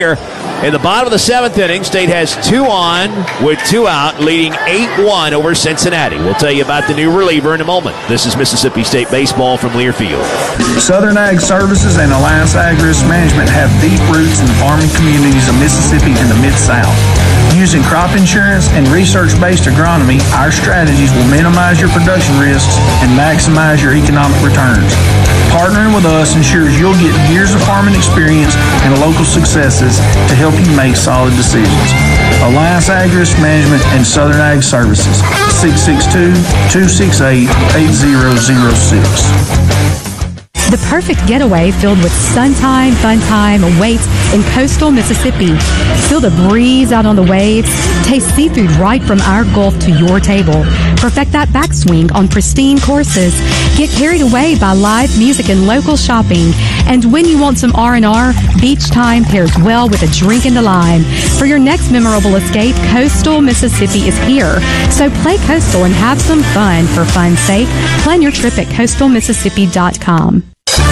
In the bottom of the seventh inning, State has 2 on with 2 out, leading 8-1 over Cincinnati. We'll tell you about the new reliever in a moment. This is Mississippi State baseball from Learfield. Southern Ag Services and Alliance Ag Risk Management have deep roots in the farming communities of Mississippi and the Mid-South. Using crop insurance and research-based agronomy, our strategies will minimize your production risks and maximize your economic returns. Partnering with us ensures you'll get years of farming experience and local successes to help you make solid decisions. Alliance Ag Risk Management and Southern Ag Services, 662-268-8006. The perfect getaway filled with sun time, fun time awaits in coastal Mississippi. Feel the breeze out on the waves. Taste seafood right from our Gulf to your table. Perfect that backswing on pristine courses. Get carried away by live music and local shopping. And when you want some R&R, beach time pairs well with a drink and a lime. For your next memorable escape, coastal Mississippi is here. So play coastal and have some fun. For fun's sake, plan your trip at coastalmississippi.com.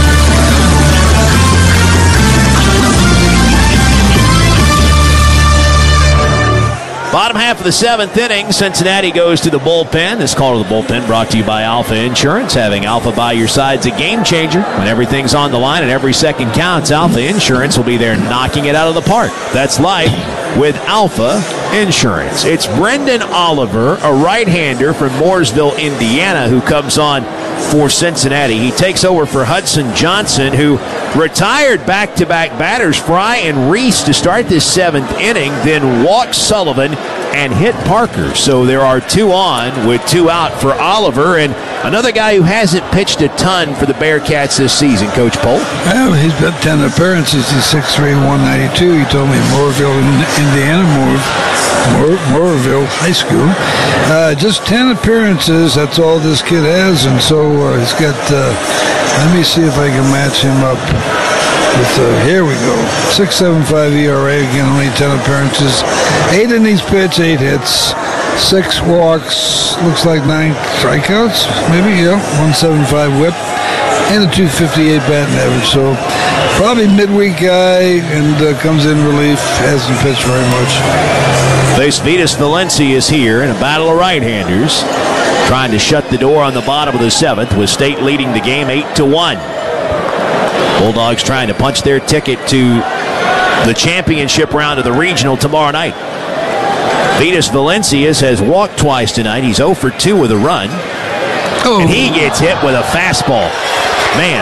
Bottom half of the seventh inning, Cincinnati goes to the bullpen. This call to the bullpen brought to you by Alpha Insurance. Having Alpha by your side is a game changer. When everything's on the line and every second counts, Alpha Insurance will be there knocking it out of the park. That's life with Alpha Insurance. It's Brendan Oliver, a right-hander from Mooresville, Indiana, who comes on for Cincinnati. He takes over for Hudson Johnson, who retired back-to-back batters, Fry and Reese, to start this seventh inning, then walked Sullivan and hit Parker. So there are 2 on with 2 out for Oliver, and another guy who hasn't pitched a ton for the Bearcats this season, Coach Polk. Well, he's been 10 appearances. He's 6'3", 192. He told me Mooreville, Indiana, Mooreville High School. Just 10 appearances, that's all this kid has, and so he's got, let me see if I can match him up. Here we go. 6.75 ERA, again, only 10 appearances. 8 innings pitched, 8 hits, 6 walks, looks like 9 strikeouts, maybe, yeah. 175 whip, and a 258 batting average. So probably midweek guy, and comes in relief, hasn't pitched very much. Face Vitas Valencia is here in a battle of right-handers, trying to shut the door on the bottom of the seventh, with State leading the game 8-1. Bulldogs trying to punch their ticket to the championship round of the regional tomorrow night. Vitas Valencias has walked twice tonight. He's 0 for 2 with a run. Oh. And he gets hit with a fastball. Man.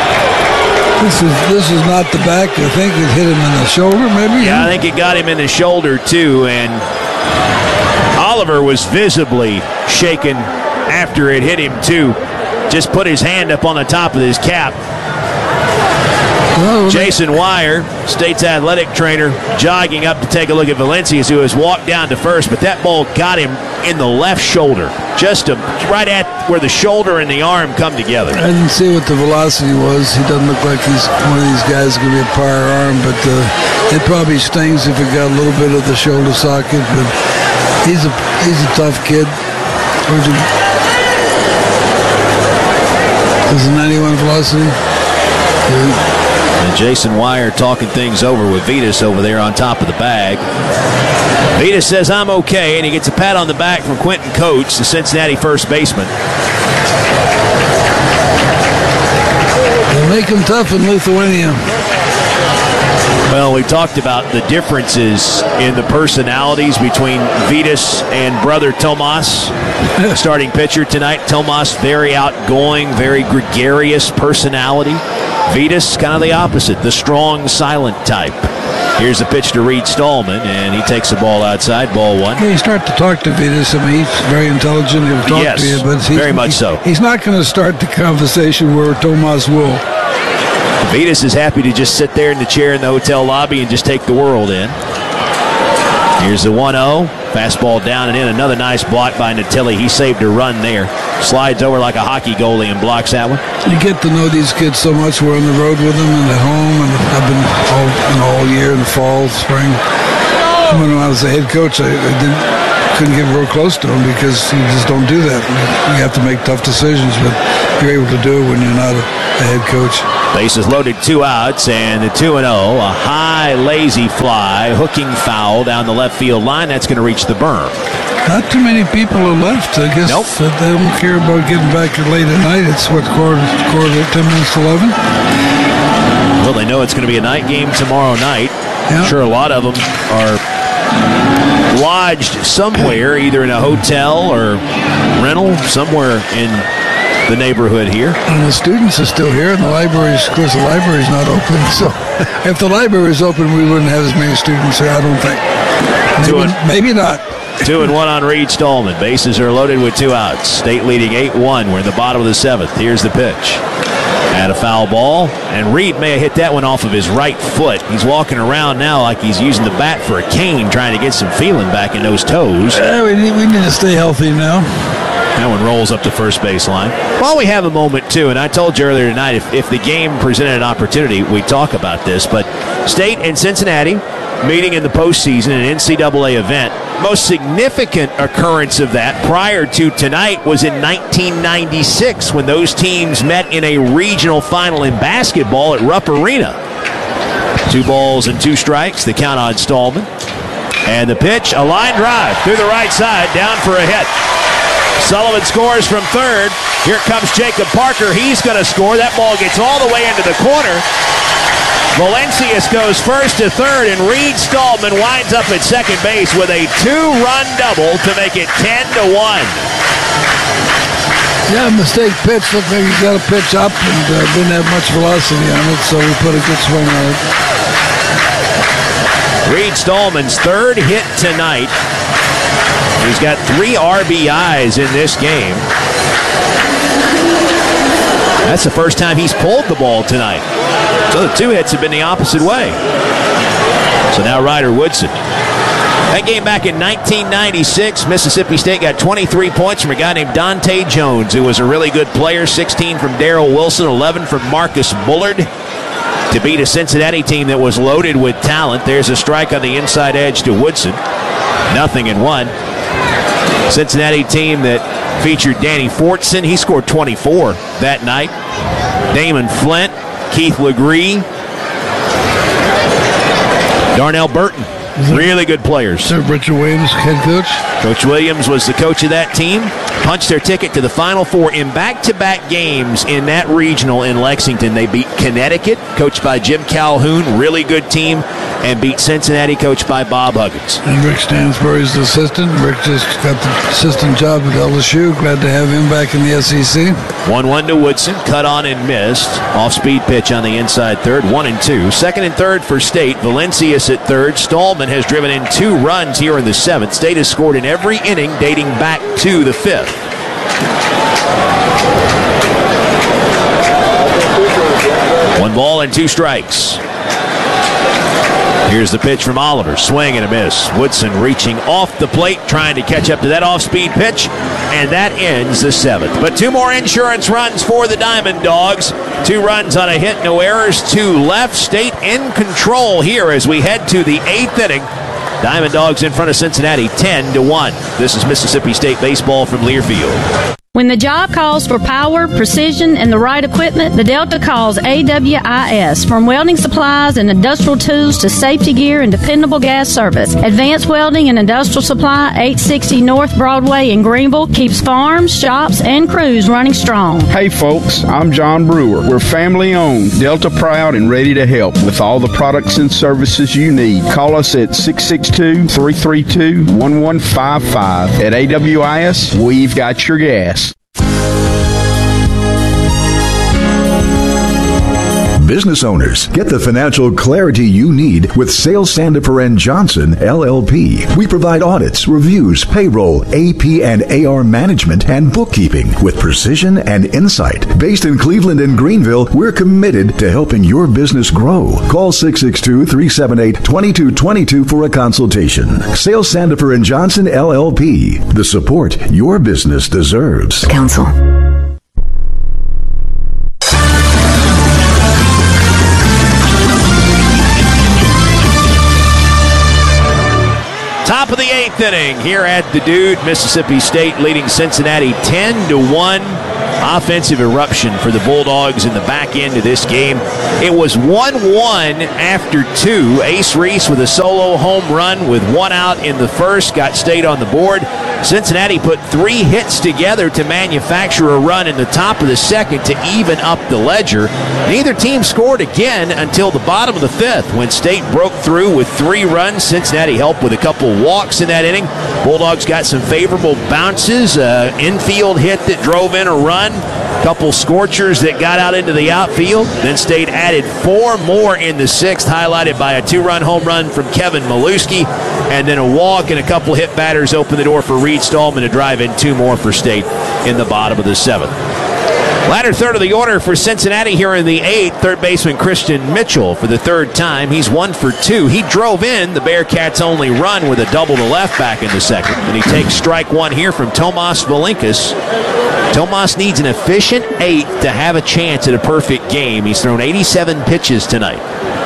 This is not the back. I think it hit him in the shoulder, maybe? Yeah, I think it got him in the shoulder, too. And Oliver was visibly shaken after it hit him, too. Just put his hand up on the top of his cap. Jason Wire, State's athletic trainer, jogging up to take a look at Valencias, who has walked down to first, but that ball got him in the left shoulder, just right at where the shoulder and the arm come together. I didn't see what the velocity was. He doesn't look like he's one of these guys going to be a power arm, but it probably stings if it got a little bit of the shoulder socket, but he's a tough kid. Is it 91 velocity? Yeah. And Jason Wire talking things over with Vitas over there on top of the bag. Vitas says, I'm okay, and he gets a pat on the back from Quentin Coates, the Cincinnati first baseman. They make him tough in Lithuania. Well, we talked about the differences in the personalities between Vitas and brother Tomas. Starting pitcher tonight, Tomas, very outgoing, very gregarious personality. Vitas, kind of the opposite, the strong, silent type. Here's the pitch to Reed Stallman, and he takes the ball outside, ball 1. Yeah, you start to talk to Vitas. I mean, he's very intelligent. He'll talk to you, but very much so. He's not going to start the conversation where Tomas will. Vitas is happy to just sit there in the chair in the hotel lobby and just take the world in. Here's the 1-0. Fastball down and in. Another nice block by Natilli. He saved a run there. Slides over like a hockey goalie and blocks that one. You get to know these kids so much. We're on the road with them and at home, and I've been all year in the fall, spring. When I was the head coach, I couldn't get real close to them because you just don't do that. You have to make tough decisions, but you're able to do it when you're not the head coach. Bases loaded, 2 outs, and the 2-0. A high, lazy fly, hooking foul down the left field line. That's going to reach the berm. Not too many people are left. I guess Nope. They don't care about getting back late at night. It's what, quarter 10 minutes to 11? Well, they know it's going to be a night game tomorrow night. Yeah. I'm sure a lot of them are lodged somewhere, either in a hotel or rental, somewhere in the neighborhood here. And the students are still here, and the library's, of course, the library's not open. So if the library was open, we wouldn't have as many students here, I don't think. Maybe not. 2-1 on Reed Stallman. Bases are loaded with 2 outs. State leading 8-1. We're in the bottom of the 7th. Here's the pitch. Had a foul ball, and Reed may have hit that one off of his right foot. He's walking around now like he's using the bat for a cane, trying to get some feeling back in those toes. We need to stay healthy now. That one rolls up the first baseline. Well, we have a moment, too, and I told you earlier tonight, if the game presented an opportunity, we'd talk about this, but State and Cincinnati meeting in the postseason, an NCAA event. Most significant occurrence of that prior to tonight was in 1996 when those teams met in a regional final in basketball at Rupp Arena. 2 balls and 2 strikes, the count on Stallman. And the pitch, a line drive through the right side, down for a hit. Sullivan scores from third. Here comes Jacob Parker. He's going to score. That ball gets all the way into the corner. Valencius goes first to third, and Reed Stallman winds up at second base with a 2-run double to make it 10-1. Yeah, mistake pitch. Looked like he got a pitch up and didn't have much velocity on it, so we put a good swing on it. Reed Stallman's 3rd hit tonight. He's got 3 RBIs in this game. That's the first time he's pulled the ball tonight. So the 2 hits have been the opposite way. So now Ryder Woodson. That game back in 1996, Mississippi State got 23 points from a guy named Dante Jones, who was a really good player. 16 from Darrell Wilson, 11 from Marcus Bullard, to beat a Cincinnati team that was loaded with talent. There's a strike on the inside edge to Woodson. 0-1. Cincinnati team that featured Danny Fortson. He scored 24 that night. Damon Flint, Keith Legree, Darnell Burton. Really good players. Sir Richard Williams, head coach. Coach Williams was the coach of that team. Punched their ticket to the Final Four in back-to-back games in that regional in Lexington. They beat Connecticut, coached by Jim Calhoun, really good team, and beat Cincinnati, coached by Bob Huggins. And Rick Stansbury's the assistant. Rick just got the assistant job at LSU. Glad to have him back in the SEC. 1-1 to Woodson, cut on and missed. Off-speed pitch on the inside third, 1-2. Second and third for State. Valencius at third. Stallman has driven in 2 runs here in the 7th. State has scored in every inning dating back to the 5th. One ball and 2 strikes. Here's the pitch from Oliver. Swing and a miss. Woodson reaching off the plate, trying to catch up to that off-speed pitch, and that ends the 7th. But 2 more insurance runs for the Diamond Dogs. 2 runs on a hit, no errors, 2 left. State in control here as we head to the 8th inning. Diamond Dogs in front of Cincinnati, 10-1. This is Mississippi State baseball from Learfield. When the job calls for power, precision, and the right equipment, the Delta calls AWIS. From welding supplies and industrial tools to safety gear and dependable gas service, Advanced Welding and Industrial Supply, 860 North Broadway in Greenville, keeps farms, shops, and crews running strong. Hey folks, I'm John Brewer. We're family owned, Delta proud, and ready to help with all the products and services you need. Call us at 662-332-1155. At AWIS, we've got your gas. Business owners, get the financial clarity you need with Sales Sandifer & Johnson, LLP. We provide audits, reviews, payroll, AP and AR management, and bookkeeping with precision and insight. Based in Cleveland and Greenville, we're committed to helping your business grow. Call 662-378-2222 for a consultation. Sales Sandifer & Johnson, LLP. The support your business deserves. Counsel. Top of the 8th inning here at the Dude. Mississippi State leading Cincinnati 10-1. offensive eruption for the Bulldogs in the back end of this game. It was 1-1 after 2. Ace Reese with a solo home run with 1 out in the first, got State on the board. Cincinnati put 3 hits together to manufacture a run in the top of the second to even up the ledger. Neither team scored again until the bottom of the 5th when State broke through with 3 runs. Cincinnati helped with a couple walks in that inning. Bulldogs got some favorable bounces, infield hit that drove in a run, couple scorchers that got out into the outfield. Then State added 4 more in the 6th, highlighted by a 2-run home run from Kevin Maluski, and then a walk and a couple hit batters opened the door for Reed Stallman to drive in 2 more for State in the bottom of the 7th. Latter third of the order for Cincinnati here in the 8th. Third baseman Christian Mitchell for the 3rd time. He's 1 for 2. He drove in the Bearcats' only run with a double to left back in the 2nd. And he takes strike 1 here from Tomas Valinkas. Tomas needs an efficient 8th to have a chance at a perfect game. He's thrown 87 pitches tonight.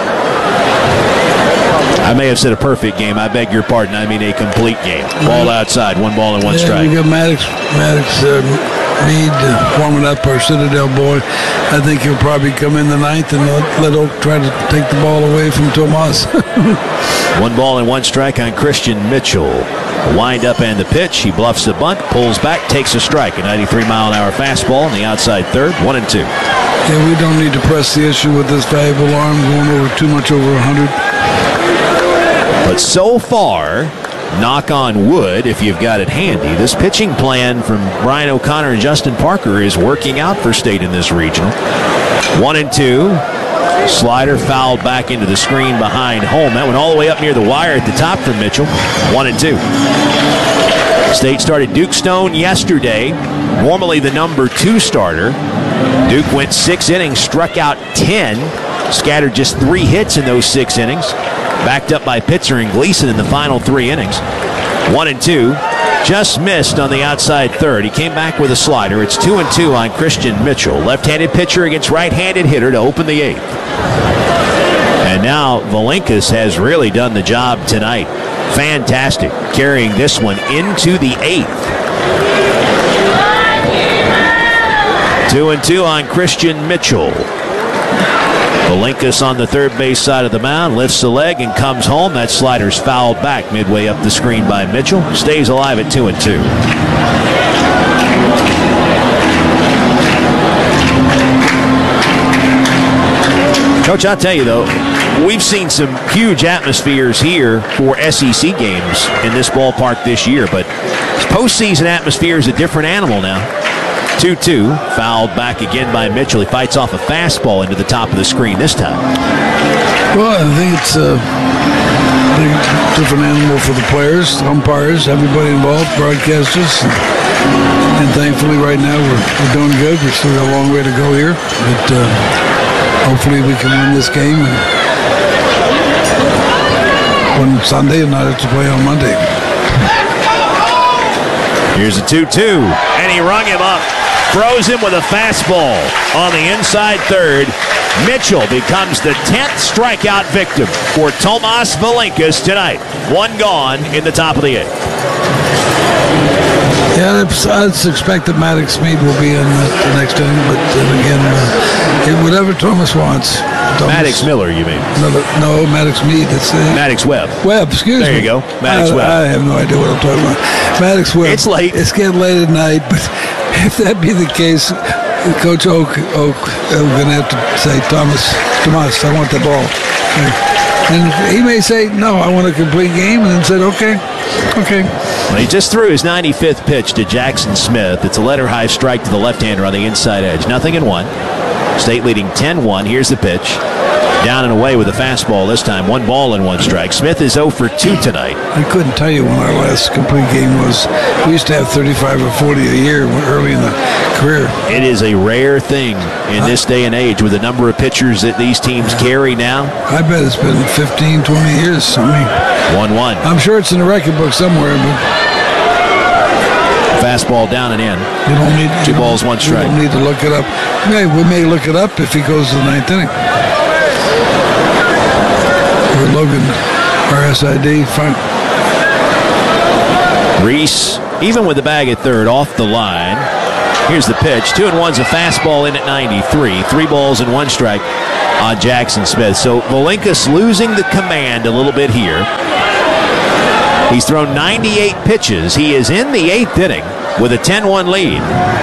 I may have said a perfect game. I beg your pardon. I mean a complete game. Ball outside, 1 ball and 1 strike. We got Maddox Mead warming up, our Citadel boy. I think he'll probably come in the 9th and let Oak try to take the ball away from Tomas. 1 ball and 1 strike on Christian Mitchell. The wind up and the pitch. He bluffs the bunt, pulls back, takes a strike. A 93-mile-an-hour fastball on the outside third, 1-2. Yeah, we don't need to press the issue with this valuable arm going over too much over 100. But so far, knock on wood, if you've got it handy, this pitching plan from Brian O'Connor and Justin Parker is working out for State in this regional. 1-2. Slider fouled back into the screen behind home. That went all the way up near the wire at the top from Mitchell. 1-2. State started Duke Stone yesterday, normally the number 2 starter. Duke went 6 innings, struck out 10, scattered just 3 hits in those 6 innings. Backed up by Pitzer and Gleason in the final 3 innings. 1-2. Just missed on the outside third. He came back with a slider. It's 2-2 on Christian Mitchell. Left-handed pitcher against right-handed hitter to open the 8th. And now Valinkas has really done the job tonight. Fantastic. Carrying this one into the 8th. 2-2 on Christian Mitchell. Valinkas on the third base side of the mound, lifts the leg and comes home. That slider's fouled back midway up the screen by Mitchell. Stays alive at 2-2. Coach, I'll tell you though, we've seen some huge atmospheres here for SEC games in this ballpark this year, but postseason atmosphere is a different animal now. 2-2, fouled back again by Mitchell. He fights off a fastball into the top of the screen this time. Well, I think it's a different animal for the players, umpires, everybody involved, broadcasters. And thankfully right now we're doing good. We've still got a long way to go here. But hopefully we can win this game and win Sunday and not have to play on Monday. Here's a 2-2, and he rung him up. Throws him with a fastball on the inside third. Mitchell becomes the 10th strikeout victim for Tomas Valinkas tonight. 1 gone in the top of the 8th. Yeah, I'd expect that Maddox Mead will be in the next inning, but then again, whatever Thomas wants. Maddox Miller, you mean? No, Maddox Mead. It's Maddox Webb. Webb, excuse me. There you go, Maddox Webb. I have no idea what I'm talking about. Maddox Webb. It's late. It's getting late at night, but if that be the case, Coach Oak going to have to say, Thomas, I want the ball. And he may say, no, I want a complete game, and then said, okay. Well, he just threw his 95th pitch to Jackson Smith. It's a letter-high strike to the left-hander on the inside edge. 0-1. State leading 10-1. Here's the pitch. Down and away with a fastball this time. 1 ball and 1 strike. Smith is 0 for 2 tonight. I couldn't tell you when our last complete game was. We used to have 35 or 40 a year early in the career. It is a rare thing in this day and age with the number of pitchers that these teams carry now. I bet it's been 15, 20 years. 1-1. I'm sure it's in the record book somewhere, but fastball down and in. You don't need 2 balls, 1 strike. You don't need to look it up. We may look it up if he goes to the 9th inning. Or Logan, RSID, fine. Reese, even with the bag at third, off the line. Here's the pitch. 2-1's a fastball in at 93. 3 balls and 1 strike on Jackson Smith. So Valinkus losing the command a little bit here. He's thrown 98 pitches. He is in the 8th inning with a 10-1 lead.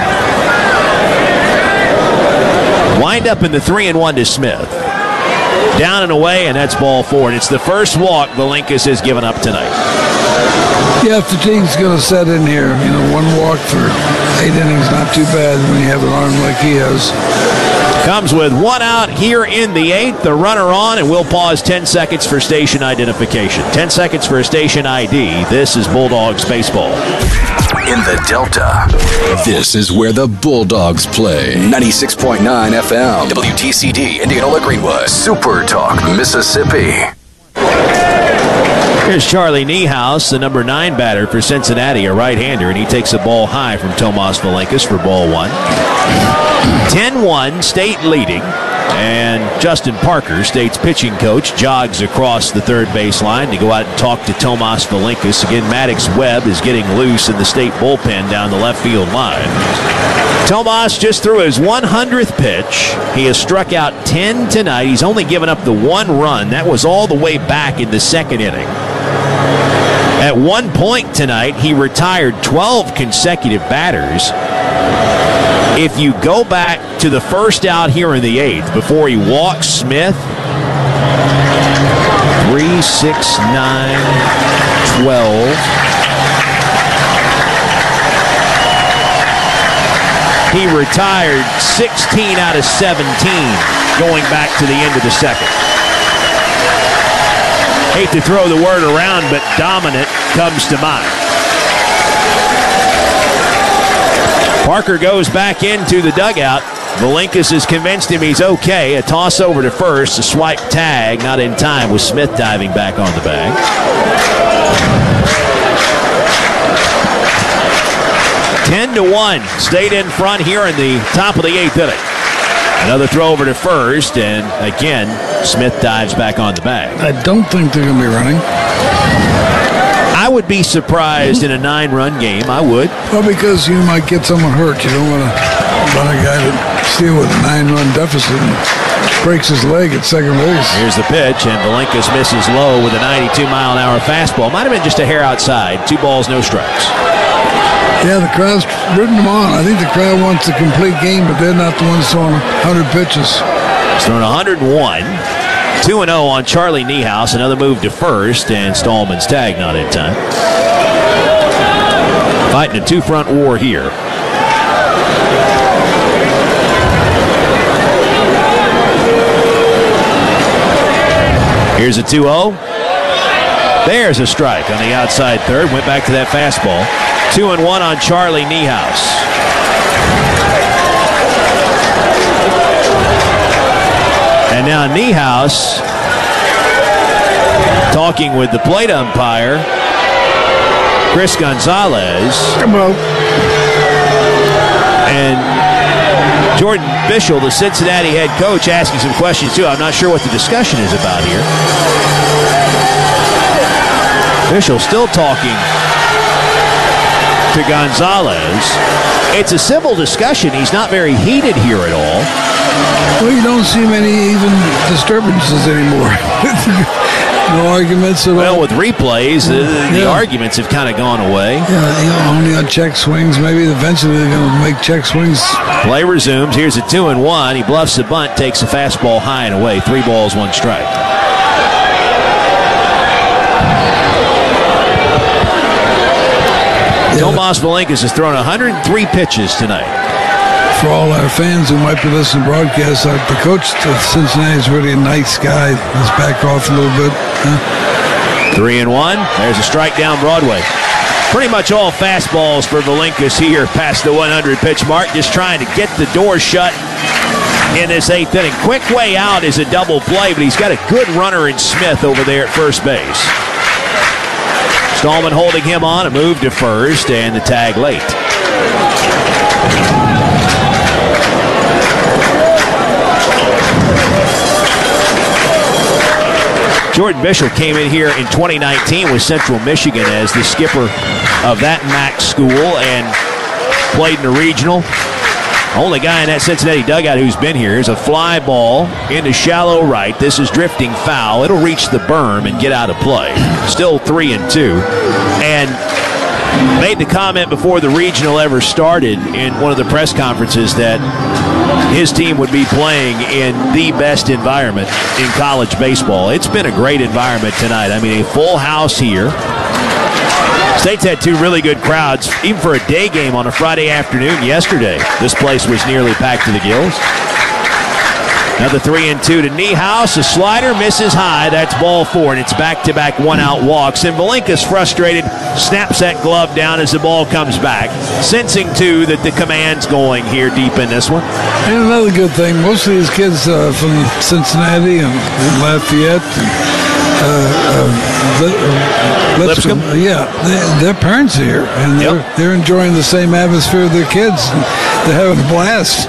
Wind up in the 3-1 to Smith. Down and away, and that's ball 4. And it's the first walk Valinkus has given up tonight. Yeah, fatigue's going to set in here. 1 walk for 8 innings, not too bad when you have an arm like he has. Comes with 1 out here in the 8th. The runner on, and we'll pause 10 seconds for station identification. 10 seconds for station ID. This is Bulldogs baseball. In the Delta, this is where the Bulldogs play. 96.9 FM, WTCD, Indianola Greenwood, Super Talk, Mississippi. Here's Charlie Niehaus, the number 9 batter for Cincinnati, a right-hander, and he takes a ball high from Tomas Valinkus for ball 1. 10-1, State leading, and Justin Parker, State's pitching coach, jogs across the third baseline to go out and talk to Tomas Valinkus. Again, Maddox Webb is getting loose in the State bullpen down the left field line. Tomas just threw his 100th pitch. He has struck out 10 tonight. He's only given up the 1 run. That was all the way back in the 2nd inning. At one point tonight, he retired 12 consecutive batters. If you go back to the first out here in the 8th, before he walks Smith, 3, 6, 9, 12. He retired 16 out of 17 going back to the end of the 2nd. Hate to throw the word around, but dominant comes to mind. Parker goes back into the dugout. Valinkus has convinced him he's okay. A toss over to first, a swipe tag, not in time with Smith diving back on the bag. Ten to 1, State in front here in the top of the 8th inning. Another throw over to first, and again, Smith dives back on the bag. I don't think they're going to be running. I would be surprised in a 9-run game. I would. Well, because you might get someone hurt. You don't want to run a guy to steal with a 9-run deficit and breaks his leg at second base. Here's the pitch, and Valinkus misses low with a 92-mile-an-hour fastball. Might have been just a hair outside. 2 balls, no strikes. Yeah, the crowd's rooting them on. I think the crowd wants a complete game, but they're not the ones throwing 100 pitches. He's thrown 101. 2-0 on Charlie Niehaus. Another move to first, and Stallman's tag not in time. Fighting a 2-front war here. Here's a 2-0. There's a strike on the outside third. Went back to that fastball. 2-1 on Charlie Niehaus. And now Niehaus talking with the plate umpire, Chris Gonzalez. Come on. And Jordan Bischel, the Cincinnati head coach, asking some questions too. I'm not sure what the discussion is about here. Bischel still talking to Gonzalez. It's a civil discussion. He's not very heated here at all. Well, you don't see many even disturbances anymore. No arguments at all. Well, with replays, the arguments have kind of gone away. Yeah, only on check swings. Maybe eventually they're going to make check swings. Play resumes. Here's a 2-1. He bluffs the bunt, takes a fastball high and away. 3 balls, 1 strike. Tomas Valinkus has thrown 103 pitches tonight. For all our fans who might be listening to broadcasts, the coach of Cincinnati is really a nice guy. Let's back off a little bit. 3-1. There's a strike down Broadway. Pretty much all fastballs for Valinkus here past the 100-pitch mark. Just trying to get the door shut in this 8th inning. Quick way out is a double play, but he's got a good runner in Smith over there at first base. Stallman holding him on, a move to first, and the tag late. Jordan Bischel came in here in 2019 with Central Michigan as the skipper of that MAC school, and played in the regional. Only guy in that Cincinnati dugout who's been here. Here's a fly ball into shallow right. This is drifting foul. It'll reach the berm and get out of play. Still 3-2. And made the comment before the regional ever started in one of the press conferences that his team would be playing in the best environment in college baseball. It's been a great environment tonight. I mean, a full house here. State's had two really good crowds, even for a day game on a Friday afternoon yesterday. This place was nearly packed to the gills. Another 3-2 to Niehaus. A slider misses high. That's ball 4, and it's back-to-back one-out walks. And Valinka's frustrated, snaps that glove down as the ball comes back, sensing, too, that the command's going here deep in this one. And another good thing, most of these kids from Cincinnati and Lafayette and Lipscomb? Their parents are here, and they're enjoying the same atmosphere of their kids. They're having a blast.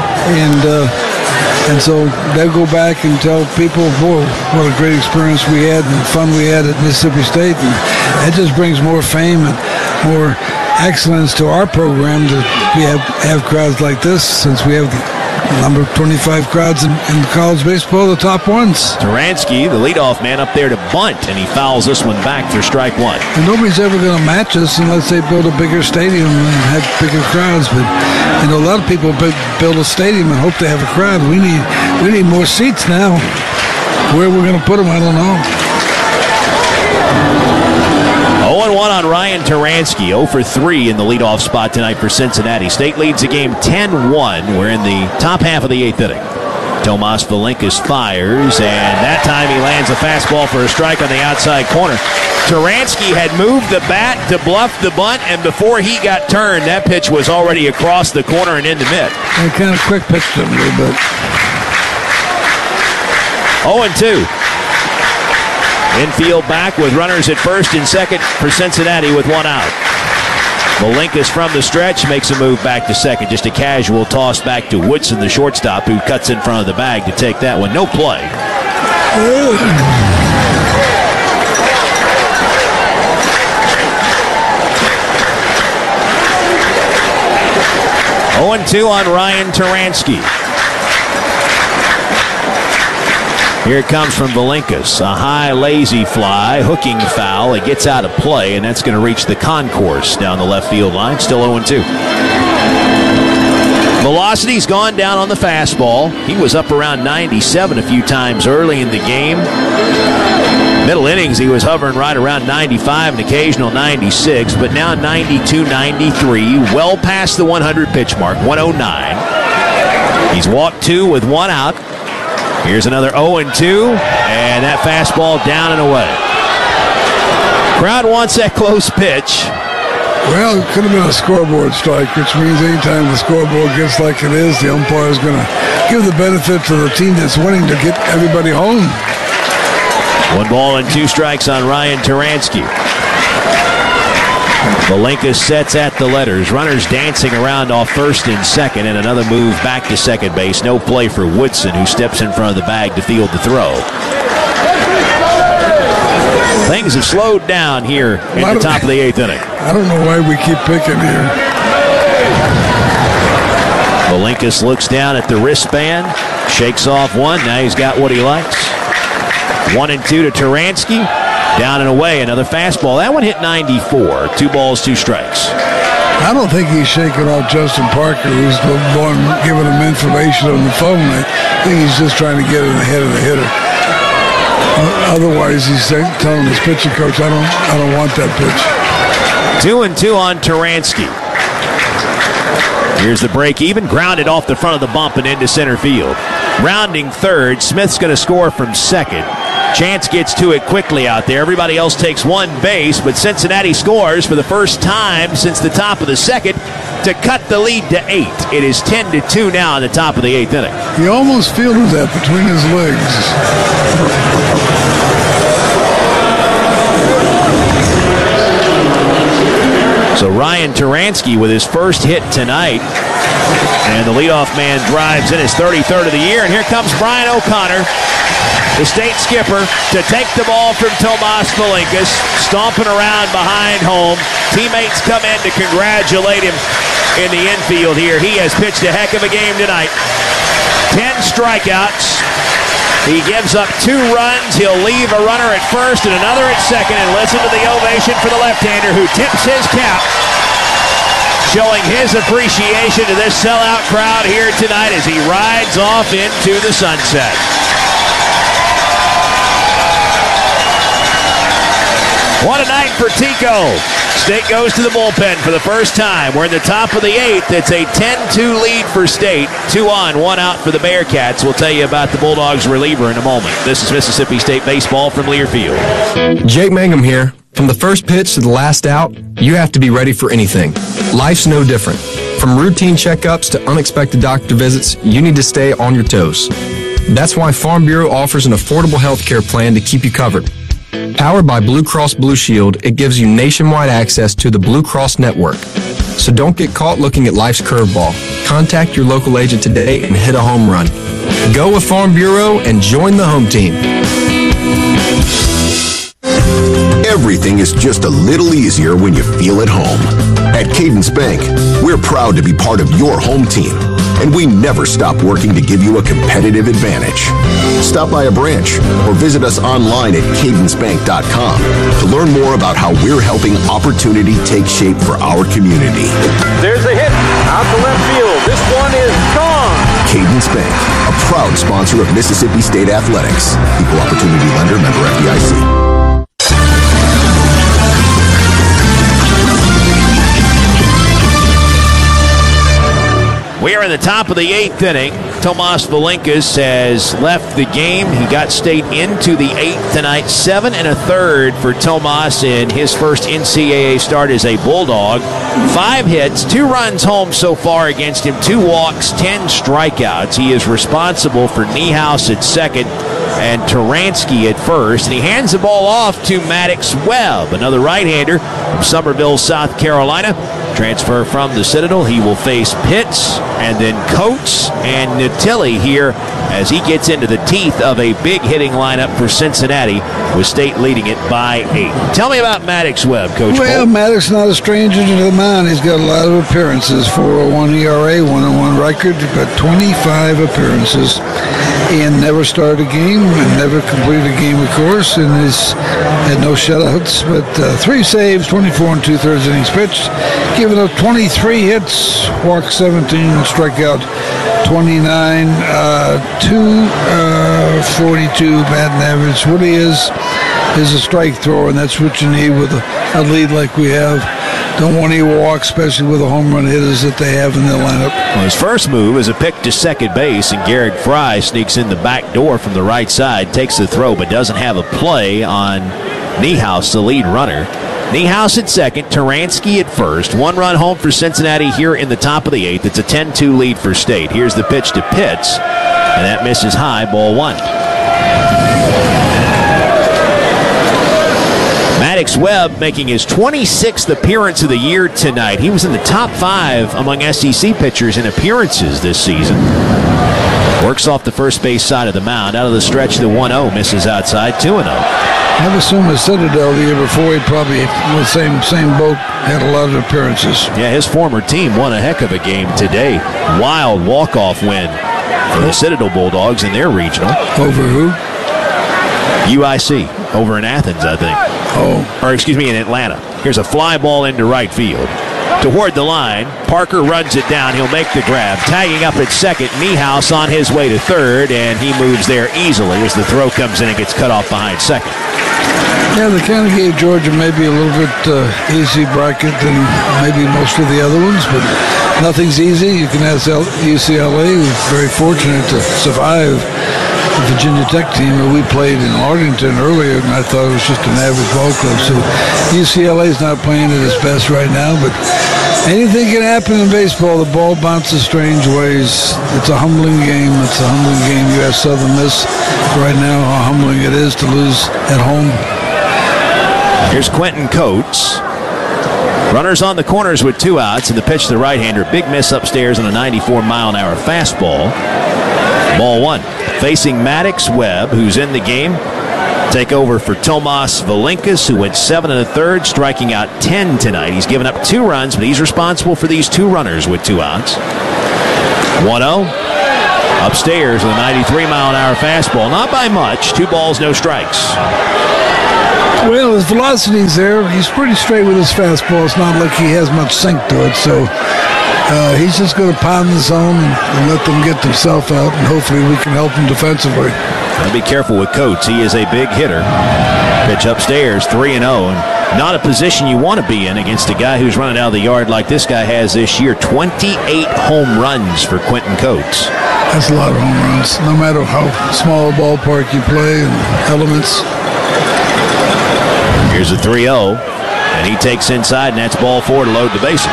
And so they'll go back and tell people, boy, what a great experience we had and fun we had at Mississippi State. And that just brings more fame and more excellence to our program to have crowds like this, since we have the number 25 crowds in college baseball, the top ones. Taransky, the leadoff man, up there to bunt, and he fouls this one back for strike 1. And nobody's ever going to match us unless they build a bigger stadium and have bigger crowds. But a lot of people build a stadium and hope they have a crowd. We need more seats now. Where we're going to put them, I don't know. 0-1 on Ryan Taransky, 0 for 3 in the leadoff spot tonight for Cincinnati. State leads the game 10-1. We're in the top half of the 8th inning. Tomas Valinkas fires, and that time he lands a fastball for a strike on the outside corner. Taransky had moved the bat to bluff the bunt, and before he got turned, that pitch was already across the corner and into mid. And kind of quick pitched him a little bit. 0-2. Infield back with runners at first and second for Cincinnati with one out. Valinkas from the stretch makes a move back to second. Just a casual toss back to Woodson, the shortstop, who cuts in front of the bag to take that one. No play. 0-2 on Ryan Taransky. Here it comes from Valinkas. A high, lazy fly, hooking foul. It gets out of play, and that's going to reach the concourse down the left field line. Still 0-2. Velocity's gone down on the fastball. He was up around 97 a few times early in the game. Middle innings, he was hovering right around 95, an occasional 96, but now 92, 93, well past the 100 pitch mark, 109. He's walked 2 with 1 out. Here's another 0-2, and that fastball down and away. Crowd wants that close pitch. Well, it could have been a scoreboard strike, which means anytime the scoreboard gets like it is, the umpire is going to give the benefit to the team that's winning to get everybody home. 1 ball and 2 strikes on Ryan Taransky. Valinkas sets at the letters. Runners dancing around off first and second, and another move back to second base. No play for Woodson, who steps in front of the bag to field the throw. Things have slowed down here at the top of the 8th inning. I don't know why we keep picking here. Valinkas looks down at the wristband, shakes off one. Now he's got what he likes. 1-2 to Taransky. Down and away, another fastball. That one hit 94. 2 balls, 2 strikes. I don't think he's shaking off Justin Parker, who's the one giving him information on the phone. I think he's just trying to get it ahead of the hitter. Otherwise, he's telling his pitching coach, I don't want that pitch. 2-2 on Taransky. Here's the break even. Grounded off the front of the bump and into center field. Rounding third. Smith's going to score from second. Chance gets to it quickly out there. Everybody else takes one base, but Cincinnati scores for the first time since the top of the second to cut the lead to 8. It is 10-2 now in the top of the 8th inning. He almost fielded that between his legs. So Ryan Taransky with his first hit tonight. And the leadoff man drives in his 33rd of the year. And here comes Brian O'Connor. the state skipper, to take the ball from Tomas Valinkas, stomping around behind home. Teammates come in to congratulate him in the infield here. He has pitched a heck of a game tonight. 10 strikeouts. He gives up 2 runs. He'll leave a runner at first and another at second, and listen to the ovation for the left-hander who tips his cap, showing his appreciation to this sellout crowd here tonight as he rides off into the sunset. What a night for Tico. State goes to the bullpen for the first time. We're in the top of the 8th. It's a 10-2 lead for State. 2 on, 1 out for the Bearcats. We'll tell you about the Bulldogs reliever in a moment. This is Mississippi State baseball from Learfield. Jake Mangum here. From the first pitch to the last out, you have to be ready for anything. Life's no different. From routine checkups to unexpected doctor visits, you need to stay on your toes. That's why Farm Bureau offers an affordable health care plan to keep you covered. Powered by Blue Cross Blue Shield, it gives you nationwide access to the Blue Cross network. So don't get caught looking at life's curveball. Contact your local agent today and hit a home run. Go with Farm Bureau and join the home team. Everything is just a little easier when you feel at home. At Cadence Bank, we're proud to be part of your home team, and we never stop working to give you a competitive advantage. Stop by a branch or visit us online at cadencebank.com to learn more about how we're helping opportunity take shape for our community. There's a hit out to left field. This one is gone. Cadence Bank, a proud sponsor of Mississippi State Athletics. Equal opportunity lender, member FDIC. We are in the top of the 8th inning. Tomas Valinkas has left the game. He got State into the 8th tonight. 7 1/3 for Tomas in his first NCAA start as a Bulldog. 5 hits, 2 runs home so far against him, 2 walks, 10 strikeouts. He is responsible for Niehaus at second and Taransky at first. And he hands the ball off to Maddox Webb, another right-hander from Summerville, South Carolina. Transfer from the Citadel. He will face Pitts and then Coates and Natilli here as he gets into the teeth of a big hitting lineup for Cincinnati, with State leading it by 8. Tell me about Maddox Webb, Coach. Well, Maddox not a stranger to the mound. He's got a lot of appearances, 4.01 ERA, 1-1 record, but 25 appearances, and never started a game and never completed a game, of course, and he's had no shutouts, but 3 saves, 24 2/3 innings pitched, giving up 23 hits, walk 17, strikeout 29, 242 batting average. What he is a strike thrower, and that's what you need with a lead like we have. Don't want any walk, especially with the home run hitters that they have in their lineup. Well, his first move is a pick to second base, and Garrick Fry sneaks in the back door from the right side, takes the throw, but doesn't have a play on Niehaus, the lead runner. Niehaus at second, Taransky at first. 1 run home for Cincinnati here in the top of the 8th. It's a 10-2 lead for State. Here's the pitch to Pitts, and that misses high, ball 1. Maddox Webb making his 26th appearance of the year tonight. He was in the top 5 among SEC pitchers in appearances this season. Works off the first base side of the mound. Out of the stretch, the 1-0 misses outside, 2-0. I've assumed the Citadel the year before, he probably, in the same boat, had a lot of appearances. Yeah, his former team won a heck of a game today. Wild walk-off win for the Citadel Bulldogs in their regional. Over who? UIC, over in Athens, I think. Or excuse me, in Atlanta. Here's a fly ball into right field. Toward the line, Parker runs it down. He'll make the grab. Tagging up at second, Niehaus on his way to third, and he moves there easily as the throw comes in and gets cut off behind second. Yeah, they kind of gave Georgia maybe a little bit easy bracket than maybe most of the other ones, but nothing's easy. You can ask UCLA, who's very fortunate to survive the Virginia Tech team that we played in Arlington earlier, and I thought it was just an average ball club. So UCLA's not playing at its best right now, but anything can happen in baseball. The ball bounces strange ways. It's a humbling game. It's a humbling game. You ask Southern Miss right now how humbling it is to lose at home. Here's Quentin Coates. Runners on the corners with 2 outs, and the pitch to the right-hander. Big miss upstairs on a 94-mile-an-hour fastball. Ball one. Facing Maddox Webb, who's in the game. Take over for Tomas Valinkas, who went 7 1/3, striking out 10 tonight. He's given up 2 runs, but he's responsible for these 2 runners with 2 outs. 1-0. Upstairs with a 93-mile-an-hour fastball. Not by much. 2 balls, no strikes. Well, his velocity's there. He's pretty straight with his fastball. It's not like he has much sink to it, so he's just going to pound the zone and let them get themselves out, and hopefully we can help him defensively. Gotta be careful with Coates. He is a big hitter. Pitch upstairs, 3-0, and not a position you want to be in against a guy who's running out of the yard like this guy has this year. 28 home runs for Quentin Coates. That's a lot of home runs, no matter how small a ballpark you play and elements. Here's a 3-0, and he takes inside, and that's ball 4 to load the bases.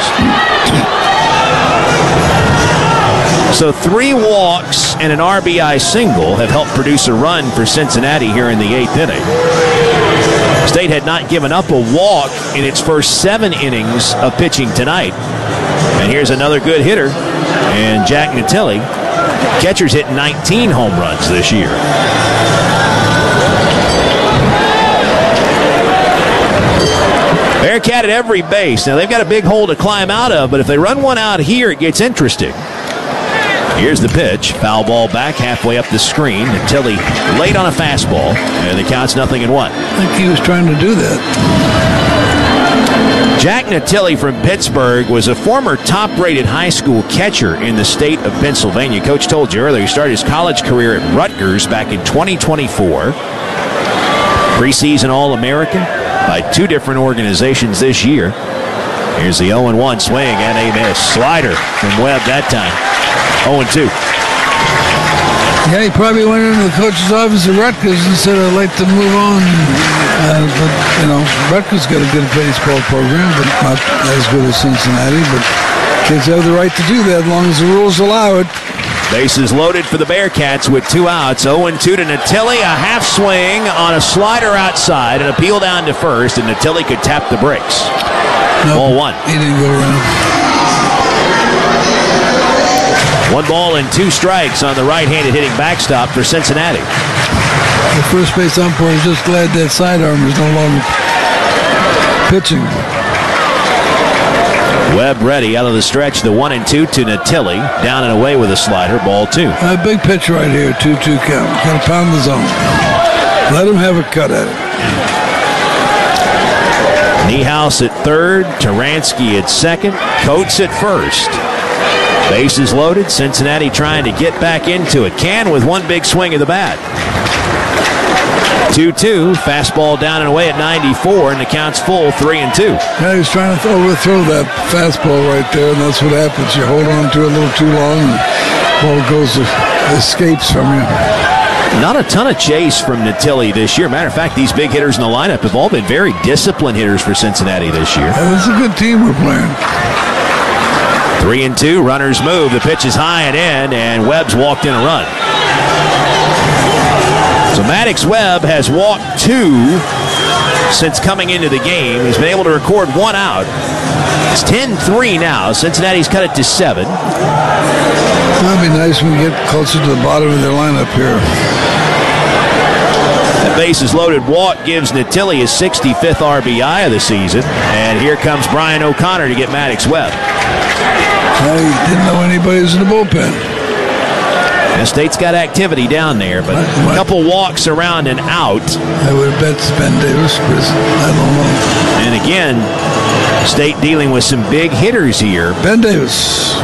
So 3 walks and an RBI single have helped produce a run for Cincinnati here in the 8th inning. State had not given up a walk in its first 7 innings of pitching tonight. And here's another good hitter, and Jack Natili. Catcher's hit 19 home runs this year. Bearcat at every base. Now, they've got a big hole to climb out of, but if they run one out here, it gets interesting. Here's the pitch. Foul ball back halfway up the screen. Natili late on a fastball, and the count's 0-1. I think he was trying to do that. Jack Natili from Pittsburgh was a former top-rated high school catcher in the state of Pennsylvania. Coach told you earlier he started his college career at Rutgers back in 2024. Preseason All-American by 2 different organizations this year. Here's the 0-1 swing and a miss. Slider from Webb that time. 0-2. Yeah, he probably went into the coach's office at Rutgers and said, I'd like to move on. But, you know, Rutgers got a good baseball program, but not as good as Cincinnati. But kids have the right to do that as long as the rules allow it. Bases loaded for the Bearcats with 2 outs. 0-2 to Natili. A half swing on a slider outside. An appeal down to first, and Natili could tap the brakes. No, Ball 1. He didn't go around. 1 ball and 2 strikes on the right-handed hitting backstop for Cincinnati. The first base umpire is just glad that sidearm is no longer pitching. Webb ready out of the stretch. The 1-2 to Natili. Down and away with a slider. Ball 2. A big pitch right here. 2-2 count. Got to pound the zone. Let him have a cut at it. Niehaus at third. Taransky at second. Coates at first. Bases loaded. Cincinnati trying to get back into it. Can with 1 big swing of the bat. 2-2. Fastball down and away at 94, and the count's full. 3-2. Yeah, he's trying to overthrow that fastball right there, and that's what happens. You hold on to it a little too long, and the ball escapes from you. Not a ton of chase from Natili this year. Matter of fact, these big hitters in the lineup have all been very disciplined hitters for Cincinnati this year. Yeah, this is a good team we're playing. 3-2, runners move. The pitch is high and in, and Webb's walked in a run. So Maddox Webb has walked 2 since coming into the game. He's been able to record 1 out. It's 10-3 now. Cincinnati's cut it to 7. That'd be nice when we get closer to the bottom of their lineup here. That base is loaded walk gives Natili his 65th RBI of the season. And here comes Brian O'Connor to get Maddox Webb. I didn't know anybody was in the bullpen. The State's got activity down there, but a couple walks around and out. I would have bet Ben Davis, but I don't know. And again, State dealing with some big hitters here. Ben Davis.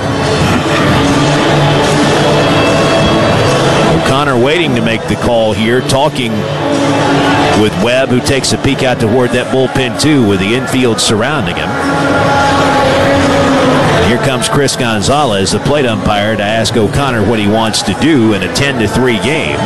O'Connor waiting to make the call here, talking with Webb, who takes a peek out toward that bullpen too, with the infield surrounding him. Here comes Chris Gonzalez, the plate umpire, to ask O'Connor what he wants to do in a 10-3 game.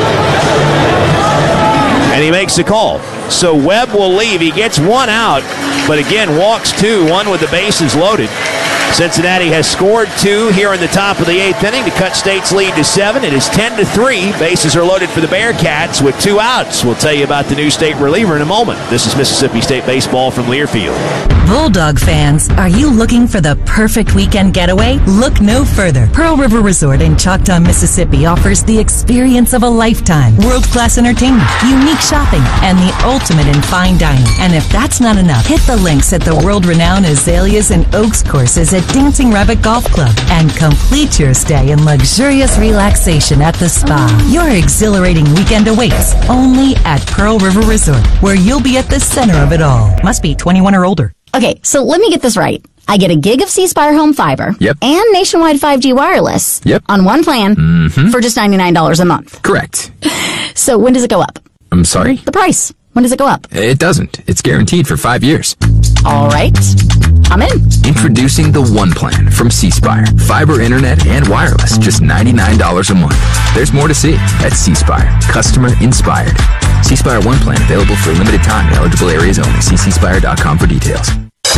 And he makes the call. So Webb will leave. He gets 1 out, but again walks 2, 1 with the bases loaded. Cincinnati has scored 2 here in the top of the 8th inning to cut State's lead to 7. It is 10-3. Bases are loaded for the Bearcats with 2 outs. We'll tell you about the new State reliever in a moment. This is Mississippi State baseball from Learfield. Bulldog fans, are you looking for the perfect weekend getaway? Look no further. Pearl River Resort in Choctaw, Mississippi offers the experience of a lifetime. World-class entertainment, unique shopping, and the ultimate in fine dining. And if that's not enough, hit the links at the world-renowned Azaleas and Oaks courses at Dancing Rabbit Golf Club and complete your stay in luxurious relaxation at the spa. Your exhilarating weekend awaits only at Pearl River Resort, where you'll be at the center of it all. Must be 21 or older. Okay, so let me get this right. I get a gig of C-Spire home fiber and nationwide 5G wireless on one plan for just $99 a month. Correct. So when does it go up? I'm sorry? The price. When does it go up? It doesn't. It's guaranteed for 5 years. All right. I'm in. Introducing the One Plan from C-Spire. Fiber, internet, and wireless. Just $99 a month. There's more to see at C-Spire. Customer inspired. C-Spire One Plan available for a limited time in eligible areas only. See cspire.com for details.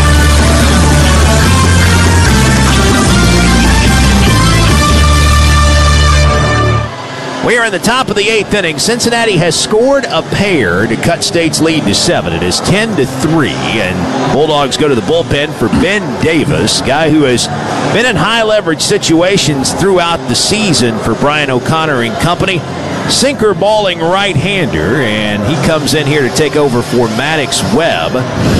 We are in the top of the 8th inning. Cincinnati has scored a pair to cut State's lead to 7. It is 10-3, and Bulldogs go to the bullpen for Ben Davis, guy who has been in high-leverage situations throughout the season for Brian O'Connor and company. Sinker balling right-hander, and he comes in here to take over for Maddox Webb.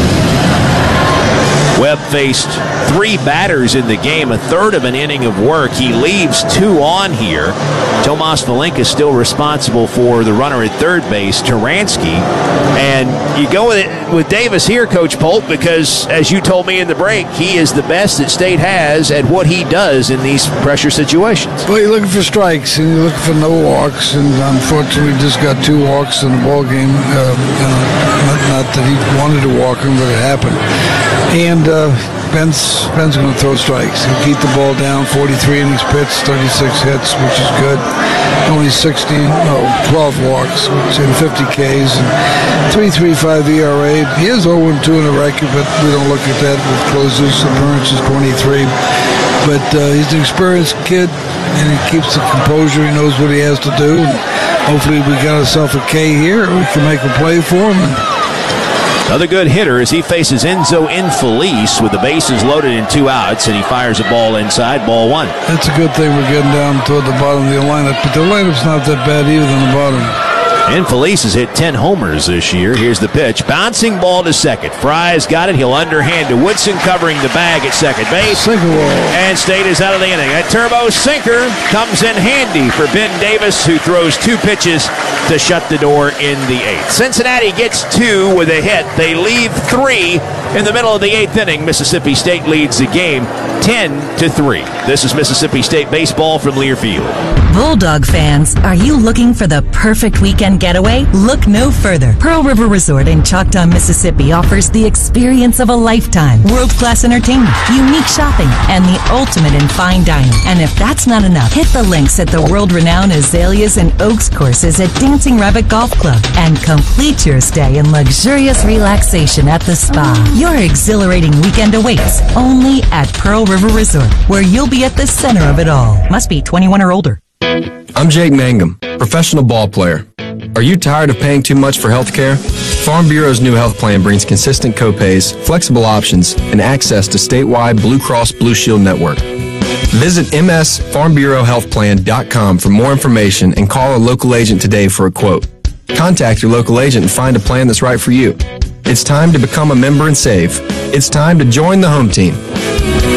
Webb faced 3 batters in the game, a third of an inning of work. He leaves 2 on here. Tomas Valenka is still responsible for the runner at third base, Taransky. And you go with Davis here, Coach Polk, because as you told me in the break, he is the best that State has at what he does in these pressure situations. Well, you're looking for strikes and you're looking for no walks, and unfortunately, we just got 2 walks in the ball game. Not that he wanted to walk him, but it happened. And Ben's going to throw strikes. He'll keep the ball down. 43 innings pitched, 36 hits, which is good. Only 12 walks, which in 50 Ks, and 3.35 ERA. He is 0-2 in the record, but we don't look at that with closers. Appearances 23. But he's an experienced kid, and he keeps the composure. He knows what he has to do. And hopefully we got ourselves a K here. We can make a play for him. Another good hitter as he faces Enzo Infelice with the bases loaded and 2 outs, and he fires a ball inside, ball 1. That's a good thing we're getting down toward the bottom of the lineup, but the lineup's not that bad either on the bottom. Infelice has hit 10 homers this year. Here's the pitch. Bouncing ball to second. Fry's got it. He'll underhand to Woodson, covering the bag at second base. And State is out of the inning. A turbo sinker comes in handy for Ben Davis, who throws 2 pitches to shut the door in the 8th. Cincinnati gets 2 with a hit. They leave 3 in the middle of the 8th inning. Mississippi State leads the game 10-3. This is Mississippi State baseball from Learfield. Bulldog fans, are you looking for the perfect weekend getaway? Look no further. Pearl River Resort in Choctaw, Mississippi offers the experience of a lifetime. World-class entertainment, unique shopping, and the ultimate in fine dining. And if that's not enough, hit the links at the world-renowned Azaleas and Oaks courses at Dancing Rabbit Golf Club and complete your stay in luxurious relaxation at the spa. Your exhilarating weekend awaits only at Pearl River Resort, where you'll be at the center of it all. Must be 21 or older. I'm Jake Mangum, professional ball player. Are you tired of paying too much for health care? Farm Bureau's new health plan brings consistent copays, flexible options, and access to statewide Blue Cross Blue Shield network. Visit msfarmbureauhealthplan.com for more information and call a local agent today for a quote. Contact your local agent and find a plan that's right for you. It's time to become a member and save. It's time to join the home team.